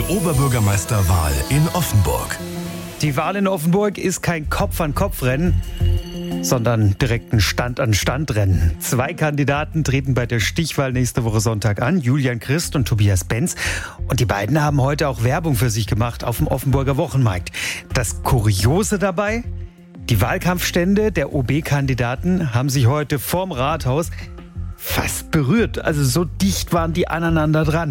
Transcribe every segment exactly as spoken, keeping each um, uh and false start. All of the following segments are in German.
Oberbürgermeisterwahl in Offenburg. Die Wahl in Offenburg ist kein Kopf-an-Kopf-Rennen, sondern direkt ein Stand-an-Stand-Rennen. Zwei Kandidaten treten bei der Stichwahl nächste Woche Sonntag an, Julian Christ und Tobias Benz. Und die beiden haben heute auch Werbung für sich gemacht auf dem Offenburger Wochenmarkt. Das Kuriose dabei: Die Wahlkampfstände der O B-Kandidaten haben sich heute vorm Rathaus fast berührt. Also so dicht waren die aneinander dran.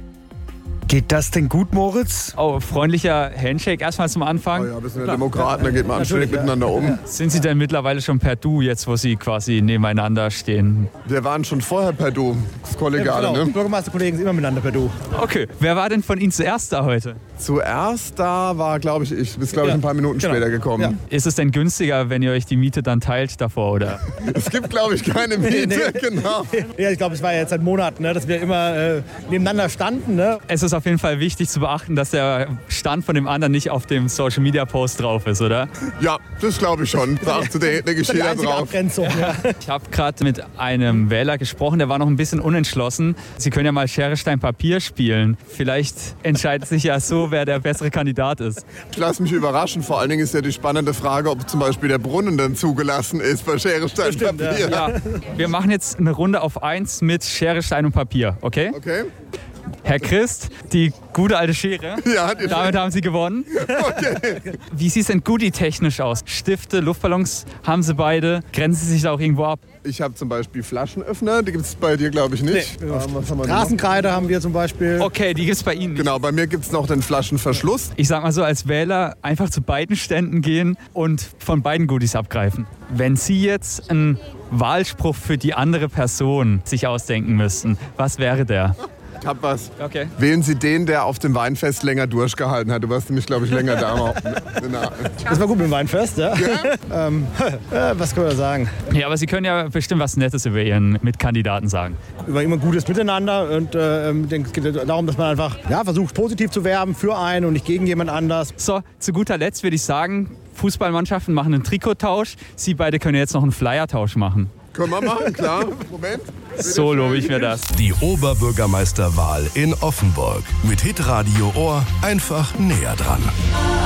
Geht das denn gut, Moritz? Oh, freundlicher Handshake erstmal zum Anfang. Oh ja, wir sind ja Demokraten, da geht man anständig ja. miteinander um. Sind Sie denn mittlerweile schon per Du, jetzt wo Sie quasi nebeneinander stehen? Wir waren schon vorher per Du, das Kollegiale, ja, genau. ne? Bürgermeisterkollegen sind immer miteinander per Du. Okay, wer war denn von Ihnen zuerst da heute? Zuerst da war, glaube ich, ich. Bis, glaube ich, Ja, ein paar Minuten genau. später gekommen. Ja. Ist es denn günstiger, wenn ihr euch die Miete dann teilt davor, oder? Es gibt, glaube ich, keine Miete, Nee. genau. Ja, ich glaube, es war ja jetzt seit Monaten, ne, dass wir immer äh, nebeneinander standen. Ne? Es ist auf jeden Fall wichtig zu beachten, dass der Stand von dem anderen nicht auf dem Social-Media-Post drauf ist, oder? Ja, das glaube ich schon. Da achtet der Das ist die jeder einzige drauf. Abgrenzung. Ja. Ich habe gerade mit einem Wähler gesprochen, der war noch ein bisschen unentschlossen. Sie können ja mal Schere, Stein, Papier spielen. Vielleicht entscheidet sich ja so, wer der bessere Kandidat ist. Ich lasse mich überraschen. Vor allen Dingen ist ja die spannende Frage, ob zum Beispiel der Brunnen dann zugelassen ist bei Schere, Stein, Stimmt, ja. Papier. Ja, wir machen jetzt eine Runde auf eins mit Schere, Stein und Papier, okay? Okay? Herr Christ, die gute alte Schere. Ja, die Damit haben Sie gewonnen. Okay. Wie sieht es denn Goodie-technisch aus? Stifte, Luftballons haben Sie beide. Grenzen Sie sich da auch irgendwo ab? Ich habe zum Beispiel Flaschenöffner, die gibt es bei dir, glaube ich, nicht. Nee. Ähm, was haben wir noch? Straßenkreide haben wir zum Beispiel. Okay, die gibt es bei Ihnen nicht. Genau, bei mir gibt es noch den Flaschenverschluss. Ich sag mal so, als Wähler einfach zu beiden Ständen gehen und von beiden Goodies abgreifen. Wenn Sie jetzt einen Wahlspruch für die andere Person sich ausdenken müssten, was wäre der? Ich hab was. Okay. Wählen Sie den, der auf dem Weinfest länger durchgehalten hat. Du warst nämlich, glaube ich, länger da. Das war gut mit dem Weinfest, ja? Ja? ähm, äh, was können wir da sagen? Ja, aber Sie können ja bestimmt was Nettes über Ihren Mitkandidaten sagen. Über immer gutes Miteinander und äh, ich denke, es geht darum, dass man einfach ja, versucht, positiv zu werben für einen und nicht gegen jemand anders. So, zu guter Letzt würde ich sagen, Fußballmannschaften machen einen Trikottausch. Sie beide können jetzt noch einen Flyertausch machen. Können wir machen, klar. Moment. So lobe ich mir das. Die Oberbürgermeisterwahl in Offenburg. Mit Hitradio Ohr einfach näher dran.